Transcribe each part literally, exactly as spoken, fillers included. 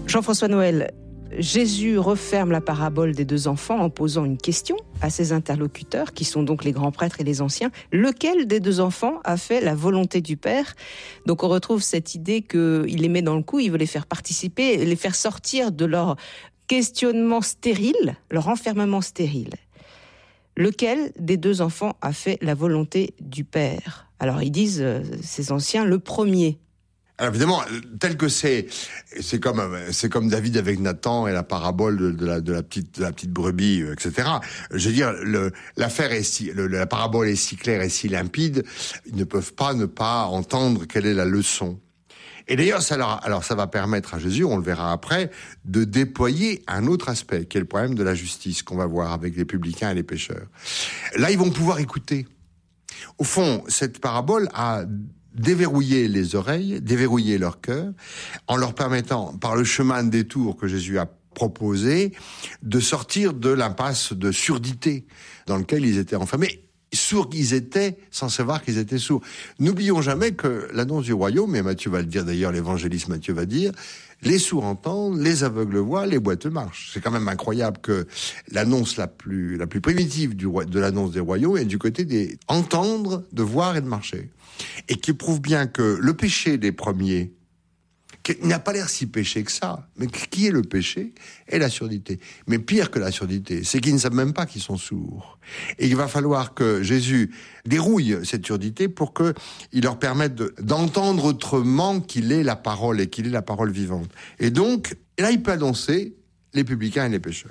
Jean-François Noël, Jésus referme la parabole des deux enfants en posant une question à ses interlocuteurs, qui sont donc les grands prêtres et les anciens. Lequel des deux enfants a fait la volonté du Père ? Donc on retrouve cette idée qu'il les met dans le coup, il veut les faire participer, les faire sortir de leur questionnement stérile, leur enfermement stérile. Lequel des deux enfants a fait la volonté du Père ? Alors ils disent, euh, ces anciens, le premier. Alors évidemment, tel que c'est, c'est comme c'est comme David avec Nathan et la parabole de, de la de la petite de la petite brebis, et cetera. Je veux dire, le, l'affaire est si, le, la parabole est si claire et si limpide, ils ne peuvent pas ne pas entendre quelle est la leçon. Et d'ailleurs, ça leur, alors ça va permettre à Jésus, on le verra après, de déployer un autre aspect, qui est le problème de la justice qu'on va voir avec les publicains et les pécheurs. Là, ils vont pouvoir écouter. Au fond, cette parabole a déverrouiller les oreilles, déverrouiller leur cœur, en leur permettant, par le chemin de détour que Jésus a proposé, de sortir de l'impasse de surdité dans lequel ils étaient enfermés. Sourds qu'ils étaient, sans savoir qu'ils étaient sourds. N'oublions jamais que l'annonce du royaume, et Matthieu va le dire d'ailleurs, l'évangéliste Matthieu va dire, les sourds entendent, les aveugles voient, les boiteux marchent. C'est quand même incroyable que l'annonce la plus, la plus primitive du, de l'annonce des royaumes est du côté des entendre, de voir et de marcher. Et qui prouve bien que le péché des premiers, qui n'a pas l'air si péché que ça, mais qui est le péché est la surdité. Mais pire que la surdité, c'est qu'ils ne savent même pas qu'ils sont sourds. Et il va falloir que Jésus dérouille cette surdité pour qu'il leur permette de, d'entendre autrement qu'il est la parole et qu'il est la parole vivante. Et donc, là, il peut annoncer les publicains et les pécheurs.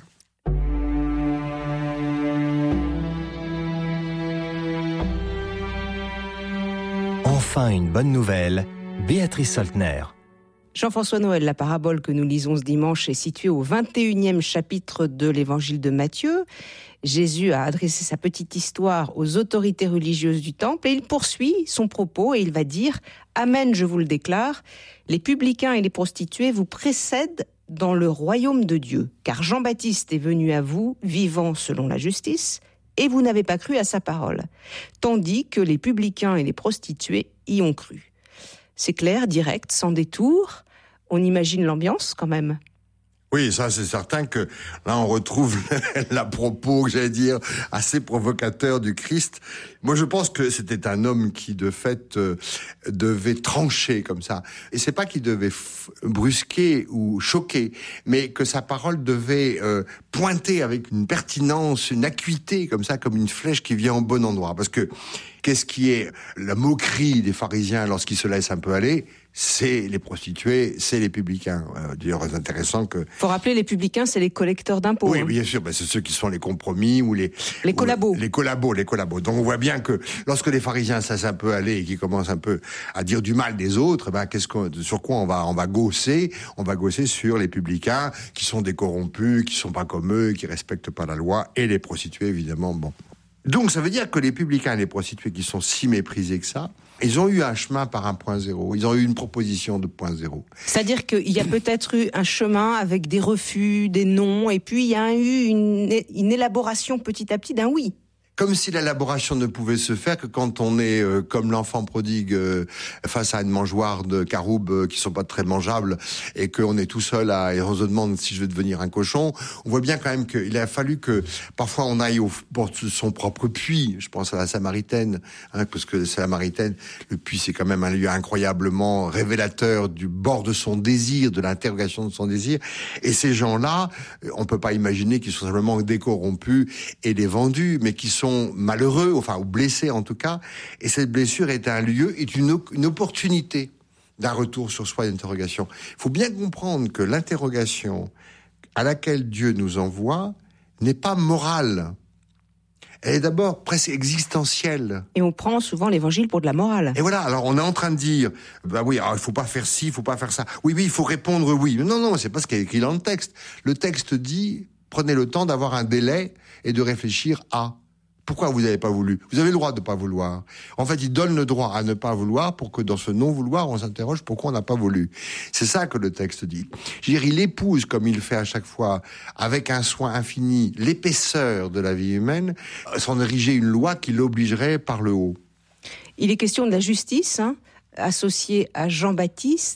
Enfin une bonne nouvelle, Béatrice Soltner. Jean-François Noël, la parabole que nous lisons ce dimanche est située au vingt et unième chapitre de l'évangile de Matthieu. Jésus a adressé sa petite histoire aux autorités religieuses du temple et il poursuit son propos et il va dire « Amen, je vous le déclare, les publicains et les prostituées vous précèdent dans le royaume de Dieu, car Jean-Baptiste est venu à vous, vivant selon la justice, et vous n'avez pas cru à sa parole, tandis que les publicains et les prostituées y ont cru. » C'est clair, direct, sans détour. On imagine l'ambiance quand même. Oui, ça c'est certain que là on retrouve l'à propos, j'allais dire, assez provocateur du Christ. Moi je pense que c'était un homme qui de fait euh, devait trancher comme ça. Et c'est pas qu'il devait f- brusquer ou choquer, mais que sa parole devait euh, pointer avec une pertinence, une acuité comme ça, comme une flèche qui vient au bon endroit. Parce que qu'est-ce qui est la moquerie des pharisiens lorsqu'ils se laissent un peu aller ? C'est les prostituées, c'est les publicains. Euh, d'ailleurs, c'est intéressant que... Faut rappeler, les publicains, c'est les collecteurs d'impôts. Oui, hein. bien sûr, ben, c'est ceux qui sont les compromis ou les... Les collabos. Ou les collabos, les collabos. Donc on voit bien que lorsque les pharisiens se laissent un peu aller et qu'ils commencent un peu à dire du mal des autres, ben, qu'est-ce qu'on, sur quoi on va, on va gausser ? On va gausser sur les publicains qui sont des corrompus, qui sont pas comme eux, qui respectent pas la loi, et les prostituées, évidemment, bon. Donc ça veut dire que les publicains et les prostituées qui sont si méprisés que ça, ils ont eu un chemin par un point zéro, ils ont eu une proposition de point zéro. C'est-à-dire qu'il y a peut-être eu un chemin avec des refus, des non, et puis il y a eu une, une élaboration petit à petit d'un oui. Comme si l'élaboration ne pouvait se faire que quand on est euh, comme l'enfant prodigue euh, face à une mangeoire de caroubes euh, qui sont pas très mangeables et qu'on est tout seul à, et on se demande si je vais devenir un cochon. On voit bien quand même qu'il a fallu que parfois on aille au bord de son propre puits. Je pense à la Samaritaine, hein, parce que la Samaritaine, le puits c'est quand même un lieu incroyablement révélateur du bord de son désir, de l'interrogation de son désir. Et ces gens-là, on peut pas imaginer qu'ils sont simplement des corrompus et des vendus, mais qui sont malheureux, enfin, ou blessés en tout cas, et cette blessure est un lieu, est une, une opportunité d'un retour sur soi, d'interrogation. Il faut bien comprendre que l'interrogation à laquelle Dieu nous envoie n'est pas morale. Elle est d'abord presque existentielle. Et on prend souvent l'évangile pour de la morale. Et voilà, alors on est en train de dire, bah oui, alors il faut pas faire ci, il faut pas faire ça. Oui, oui, il faut répondre oui. Non, non, c'est pas ce qui est écrit dans le texte. Le texte dit, prenez le temps d'avoir un délai et de réfléchir à... Pourquoi vous n'avez pas voulu ? Vous avez le droit de ne pas vouloir. En fait, il donne le droit à ne pas vouloir pour que dans ce non-vouloir, on s'interroge pourquoi on n'a pas voulu. C'est ça que le texte dit. Je veux dire, il épouse, comme il fait à chaque fois, avec un soin infini, l'épaisseur de la vie humaine, sans ériger une loi qui l'obligerait par le haut. Il est question de la justice, hein, associée à Jean-Baptiste.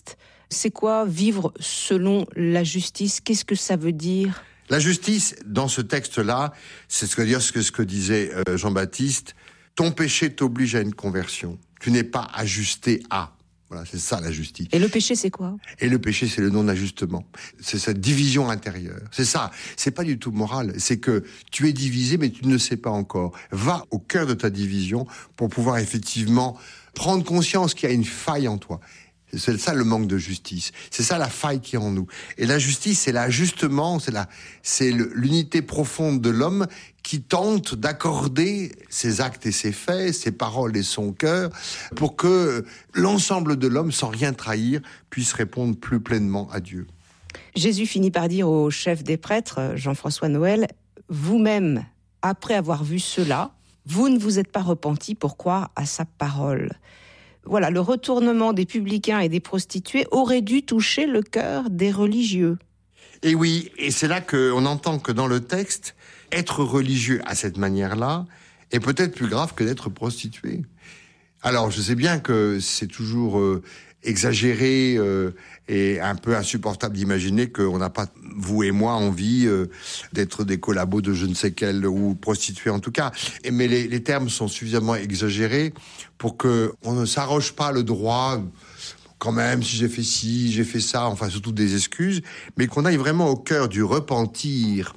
C'est quoi vivre selon la justice? Qu'est-ce que ça veut dire? La justice, dans ce texte-là, c'est ce que, dire ce que, ce que disait euh, Jean-Baptiste, ton péché t'oblige à une conversion. Tu n'es pas ajusté à. Voilà, c'est ça la justice. Et le péché, c'est quoi? Et le péché, c'est le non-ajustement. C'est cette division intérieure. C'est ça. C'est pas du tout moral. C'est que tu es divisé, mais tu ne le sais pas encore. Va au cœur de ta division pour pouvoir effectivement prendre conscience qu'il y a une faille en toi. C'est ça le manque de justice. C'est ça la faille qui est en nous. Et la justice, c'est l'ajustement, c'est la, c'est le, l'unité profonde de l'homme qui tente d'accorder ses actes et ses faits, ses paroles et son cœur, pour que l'ensemble de l'homme, sans rien trahir, puisse répondre plus pleinement à Dieu. Jésus finit par dire au chef des prêtres, Jean-François Noël, vous-même, après avoir vu cela, vous ne vous êtes pas repenti pour croire à sa parole. Voilà, le retournement des publicains et des prostituées aurait dû toucher le cœur des religieux. Et oui, et c'est là qu'on entend que dans le texte, être religieux à cette manière-là est peut-être plus grave que d'être prostitué. Alors, je sais bien que c'est toujours euh, exagéré euh, et un peu insupportable d'imaginer qu'on n'a pas, vous et moi, envie euh, d'être des collabos de je ne sais quel, ou prostituées en tout cas. Et, mais les, les termes sont suffisamment exagérés pour que on ne s'arroge pas le droit, quand même, si j'ai fait ci, j'ai fait ça, enfin surtout des excuses, mais qu'on aille vraiment au cœur du repentir.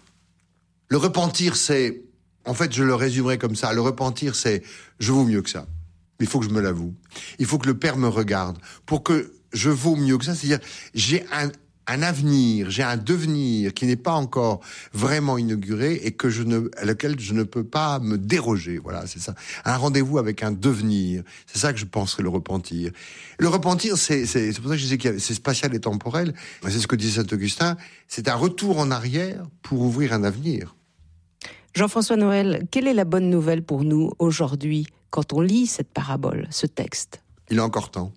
Le repentir, c'est, en fait, je le résumerai comme ça, le repentir, c'est je vaux mieux que ça. Il faut que je me l'avoue. Il faut que le Père me regarde pour que je vaux mieux que ça. C'est-à-dire, j'ai un, un avenir, j'ai un devenir qui n'est pas encore vraiment inauguré et que je ne, à lequel je ne peux pas me déroger. Voilà, c'est ça. Un rendez-vous avec un devenir. C'est ça que je penserais le repentir. Le repentir, c'est, c'est, c'est pour ça que je disais que c'est spatial et temporel. C'est ce que disait saint Augustin. C'est un retour en arrière pour ouvrir un avenir. Jean-François Noël, quelle est la bonne nouvelle pour nous aujourd'hui quand on lit cette parabole, ce texte? Il est encore temps.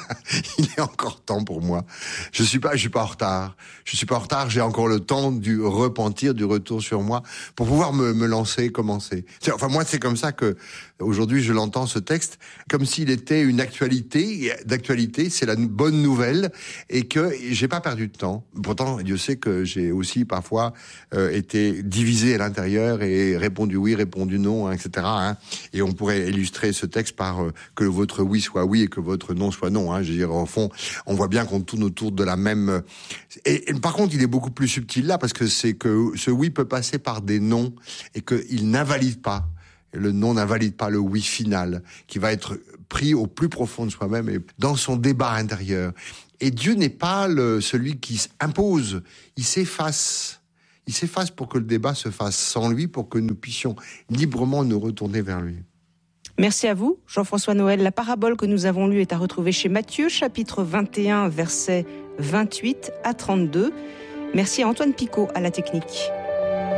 Il est encore temps pour moi. Je suis pas, je suis pas en retard. Je suis pas en retard. J'ai encore le temps du repentir, du retour sur moi, pour pouvoir me, me lancer, commencer. C'est, enfin, moi, c'est comme ça que aujourd'hui je l'entends ce texte, comme s'il était une actualité. D'actualité, c'est la bonne nouvelle et que j'ai pas perdu de temps. Pourtant, Dieu sait que j'ai aussi parfois euh, été divisé à l'intérieur et répondu oui, répondu non, hein, et cetera. Hein. Et on pourrait illustrer ce texte par euh, que votre oui soit oui et que votre non soit non. Hein. Je veux dire, au fond, on voit bien qu'on tourne autour de la même... Et, et par contre, il est beaucoup plus subtil là, parce que c'est que ce oui peut passer par des non, et qu'il n'invalide pas. Le non n'invalide pas le oui final, qui va être pris au plus profond de soi-même et dans son débat intérieur. Et Dieu n'est pas le, celui qui s'impose, il s'efface. Il s'efface pour que le débat se fasse sans lui, pour que nous puissions librement nous retourner vers lui. Merci à vous, Jean-François Noël. La parabole que nous avons lue est à retrouver chez Matthieu, chapitre vingt et un, versets vingt-huit à trente-deux. Merci à Antoine Picot à la technique.